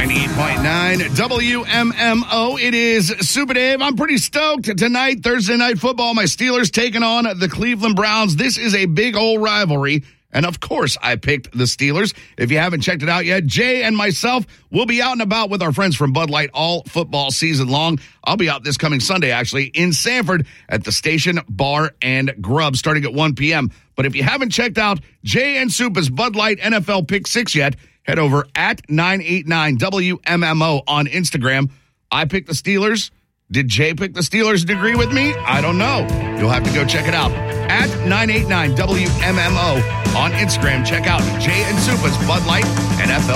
98.9 WMMO. It is Super Dave. I'm pretty stoked. Tonight, Thursday Night Football, my Steelers taking on the Cleveland Browns. This is a big old rivalry. And of course, I picked the Steelers. If you haven't checked it out yet, Jay and myself will be out and about with our friends from Bud Light all football season long. I'll be out this coming Sunday, actually, in Sanford at the Station Bar and Grub starting at 1 p.m. But if you haven't checked out Jay and Supa's Bud Light NFL Pick 6 yet, head over at 989 WMMO on Instagram. I picked the Steelers. Did Jay pick the Steelers and agree with me? I don't know. You'll have to go check it out. At 989 WMMO on Instagram. Check out Jay and Supa's Bud Light NFL